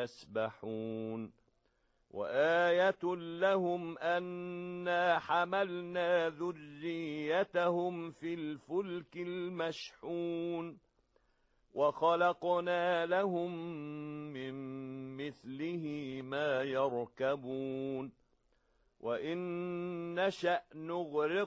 يسبحون وآية لهم أنا حملنا ذريتهم في الفلك المشحون وخلقنا لهم من مثله ما يركبون وإن نشأ نغرق